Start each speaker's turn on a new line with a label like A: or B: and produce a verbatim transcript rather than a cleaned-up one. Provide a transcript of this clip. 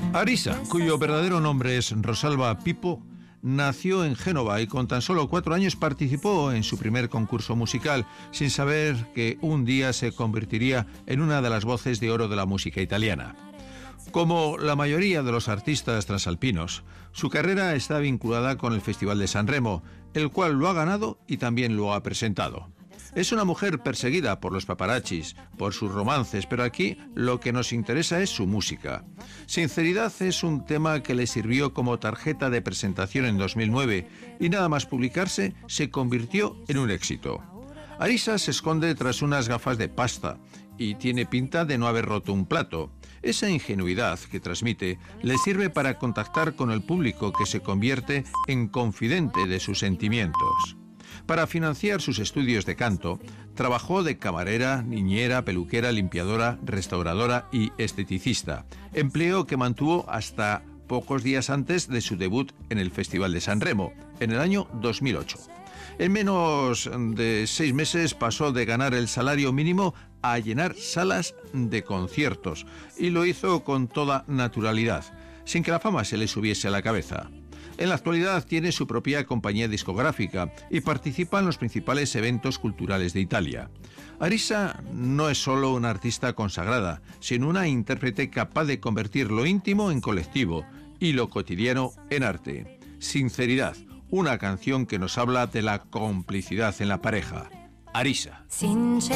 A: Arisa, cuyo verdadero nombre es Rosalba Pippo, nació en Génova y con tan solo cuatro años participó en su primer concurso musical, sin saber que un día se convertiría en una de las voces de oro de la música italiana. Como la mayoría de los artistas transalpinos, su carrera está vinculada con el Festival de San Remo, el cual lo ha ganado y también lo ha presentado. Es una mujer perseguida por los paparazzis, por sus romances, pero aquí lo que nos interesa es su música. Sinceridad es un tema que le sirvió como tarjeta de presentación en dos mil nueve y nada más publicarse se convirtió en un éxito. Arisa se esconde tras unas gafas de pasta y tiene pinta de no haber roto un plato. Esa ingenuidad que transmite le sirve para contactar con el público, que se convierte en confidente de sus sentimientos. Para financiar sus estudios de canto, trabajó de camarera, niñera, peluquera, limpiadora, restauradora y esteticista, empleo que mantuvo hasta pocos días antes de su debut en el Festival de San Remo, en el año dos mil ocho. En menos de seis meses pasó de ganar el salario mínimo a llenar salas de conciertos, y lo hizo con toda naturalidad, sin que la fama se le subiese a la cabeza. En la actualidad tiene su propia compañía discográfica y participa en los principales eventos culturales de Italia. Arisa no es solo una artista consagrada, sino una intérprete capaz de convertir lo íntimo en colectivo y lo cotidiano en arte. Sinceridad, una canción que nos habla de la complicidad en la pareja. Arisa.